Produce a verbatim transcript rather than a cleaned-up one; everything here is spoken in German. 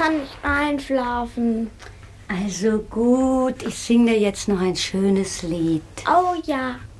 kann nicht einschlafen. Also gut, ich singe dir jetzt noch ein schönes Lied. Oh ja.